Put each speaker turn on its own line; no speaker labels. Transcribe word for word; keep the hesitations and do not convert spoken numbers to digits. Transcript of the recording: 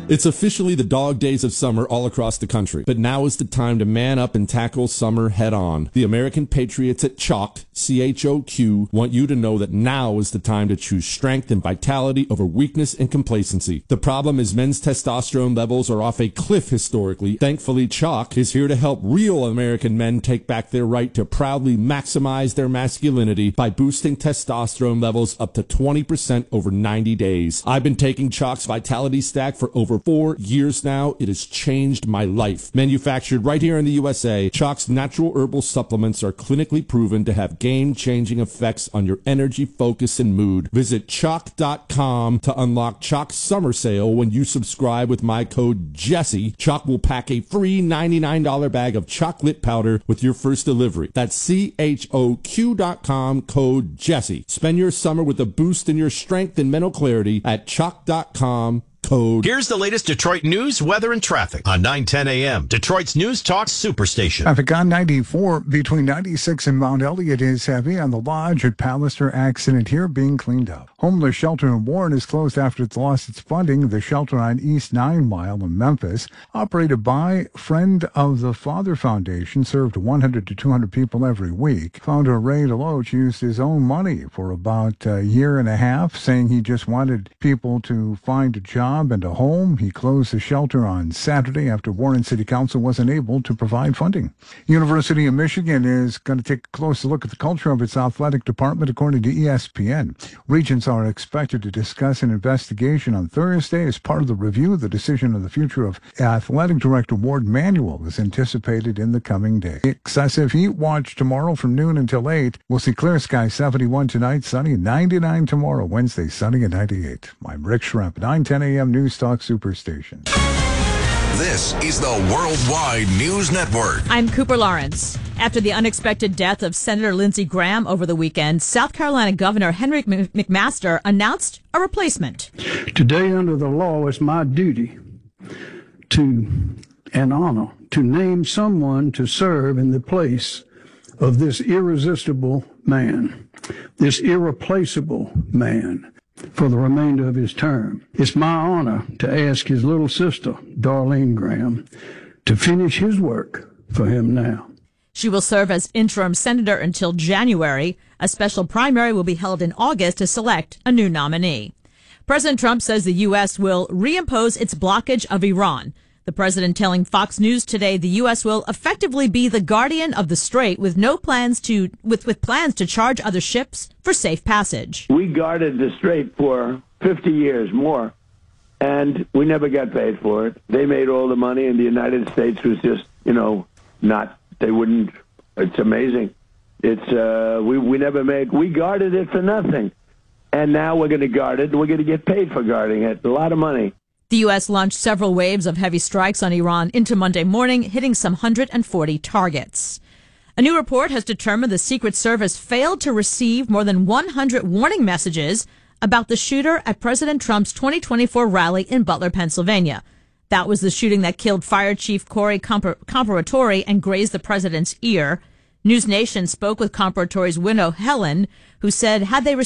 It's officially the dog days of summer all across the country, but now is the time to man up and tackle summer head on. The American Patriots at Choq, C H O Q, want you to know that now is the time to choose strength and vitality over weakness and complacency. The problem is men's testosterone levels are off a cliff historically. Thankfully, Choq is here to help real American men take back their right to proudly maximize their masculinity by boosting testosterone levels up to twenty percent over ninety days. I've been taking Choq's Vitality Stack for over four years now. It has changed my life. Manufactured right here in the U S A, Choq's natural herbal supplements are clinically proven to have game-changing effects on your energy, focus, and mood. Visit choq dot com to unlock Choq's summer sale. When you subscribe with my code Jesse, Choq will pack a free ninety-nine dollars bag of chocolate powder with your first delivery. That's C H O Q dot com, code Jesse. Spend your summer with a boost in your strength and mental clarity at choq dot com. Code.
Here's the latest Detroit news, weather, and traffic on nine ten a.m. Detroit's News Talk Superstation.
Traffic on ninety-four between ninety-six and Mount Elliott is heavy. On the Lodge at Palliser, accident here being cleaned up. Homeless shelter in Warren is closed after it's lost its funding. The shelter on East nine Mile in Memphis, operated by Friend of the Father Foundation, served one hundred to two hundred people every week. Founder Ray DeLoach used his own money for about a year and a half, saying he just wanted people to find a job and a home. He closed the shelter on Saturday after Warren City Council wasn't able to provide funding. University of Michigan is going to take a closer look at the culture of its athletic department, according to E S P N. Regents are expected to discuss an investigation on Thursday as part of the review. The decision of the future of athletic director Ward Manuel is anticipated in the coming day. Excessive heat watch tomorrow from noon until eight. We'll see clear skies, seventy-one tonight, sunny, ninety-nine tomorrow, Wednesday, sunny and ninety-eight. I'm Rick Schremp, nine ten a.m. News Talk Superstation.
This is the Worldwide News Network.
I'm Cooper Lawrence. After the unexpected death of Senator Lindsey Graham over the weekend, South Carolina Governor Henry McMaster announced a replacement.
Today, under the law, it's my duty to, and honor, to name someone to serve in the place of this irresistible man, this irreplaceable man, for the remainder of his term. It's my honor to ask his little sister, Darlene Graham, to finish his work for him now.
She will serve as interim senator until January. A special primary will be held in August to select a new nominee. President Trump says the U S will reimpose its blockage of Iran. The president telling Fox News today the U S will effectively be the guardian of the strait with no plans to with, with plans to charge other ships for safe passage.
We guarded the strait for fifty years more, and we never got paid for it. They made all the money, and the United States was just, you know, not, they wouldn't, it's amazing. It's, uh, we, we never made, we guarded it for nothing. And now we're going to guard it, and we're going to get paid for guarding it. A lot of money.
The U S launched several waves of heavy strikes on Iran into Monday morning, hitting some one hundred forty targets. A new report has determined the Secret Service failed to receive more than one hundred warning messages about the shooter at President Trump's twenty twenty-four rally in Butler, Pennsylvania. That was the shooting that killed Fire Chief Corey Comparatori and grazed the president's ear. News Nation spoke with Comparatore's widow, Helen, who said had they